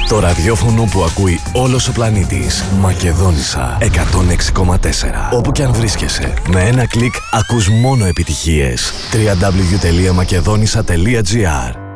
Το ραδιόφωνο που ακούει όλος ο πλανήτης. Μακεδόνισσα 106,4. Όπου κι αν βρίσκεσαι, με ένα κλικ ακούς μόνο επιτυχίες. www.makedonissa.gr